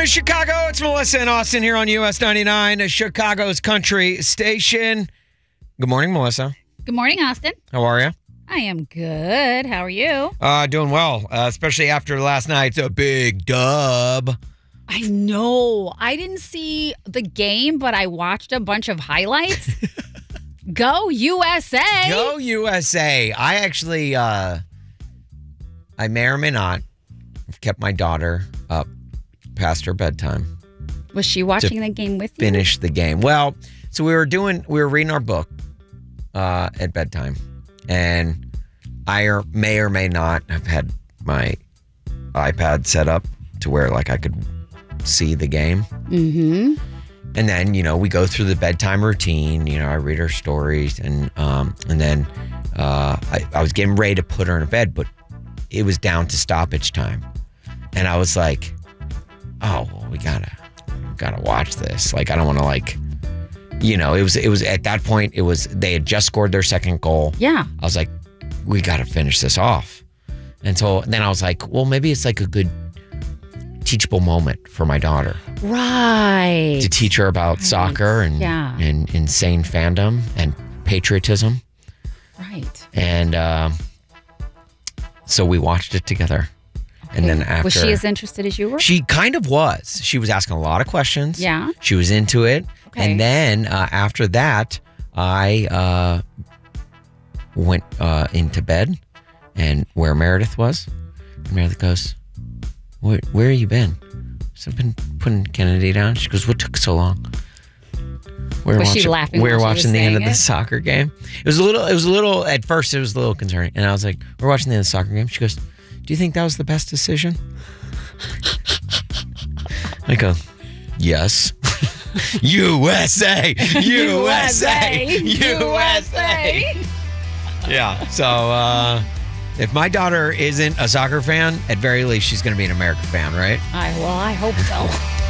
morning, Chicago. It's Melissa and Austin here on US 99, Chicago's country station. Good morning, Melissa. Good morning, Austin. How are you? I am good. How are you? Doing well, especially after last night's a big dub. I know. I didn't see the game, but I watched a bunch of highlights. Go USA. Go USA. I actually, I may or may not have kept my daughter up past her bedtime. Was she watching the game with you? Finish the game. Well, so we were reading our book at bedtime, and I may or may not have had my iPad set up to where like I could see the game. Mm-hmm. And then, we go through the bedtime routine. I read her stories, and then I was getting ready to put her in bed, but it was down to stoppage time, and I was like, "Oh, well, we gotta watch this." Like, I don't want to it was at that point. They had just scored their second goal. Yeah. I was like, we got to finish this off, and so then I was like, well, maybe it's like a good teachable moment for my daughter. Right. To teach her about soccer and insane fandom and patriotism. Right. And so we watched it together. Okay. And then after... Was she as interested as you were? She kind of was. She was asking a lot of questions. Yeah. She was into it. Okay. And then after that, I went into bed and where Meredith was. And Meredith goes, where have you been? So I've been putting Kennedy down. She goes, what took so long? Was she laughing? We were watching the end of the soccer game. It was a little, at first it was a little concerning. And I was like, we're watching the end of the soccer game. She goes, do you think that was the best decision? I go, yes. USA! USA! USA! Yeah, so if my daughter isn't a soccer fan, at very least she's going to be an American fan, right? I hope so.